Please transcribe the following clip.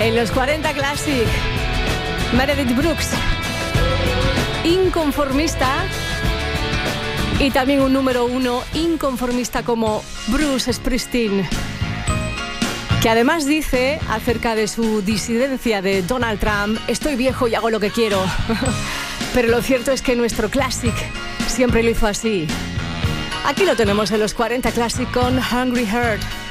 En los 40 Classic, Meredith Brooks, inconformista, y también un número 1 inconformista como Bruce Springsteen, que además dice acerca de su disidencia de Donald Trump: estoy viejo y hago lo que quiero. Pero lo cierto es que nuestro Classic siempre lo hizo así. Aquí lo tenemos en los 40 Classic con Hungry Heart.